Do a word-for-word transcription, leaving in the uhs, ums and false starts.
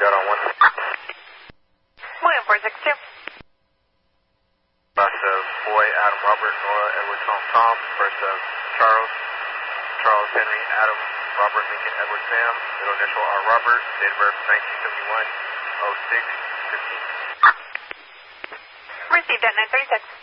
Got on one. William four six two. First of Boy, Adam, Robert, Nora, Edward, Tom, Tom. First of Charles, Charles, Henry, Adam, Robert, Lincoln, Edward, Sam. Middle initial R. Robert. Date of birth nineteen seventy-one, oh six fifteen. Received at nine thirty-six.